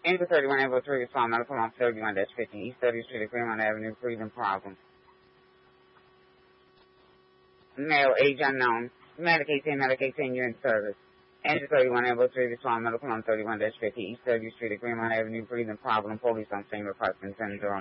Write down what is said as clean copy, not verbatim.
Enter 31 able to respond medical on 31-50 East 30th Street at Greenmount Avenue, breathing problems. Male, age unknown. Medicaid 10, you're in service. Enter 31 able to respond medical on 31-50 East 30th Street at Greenmount Avenue, breathing problem. Police on scene, requesting 10-0.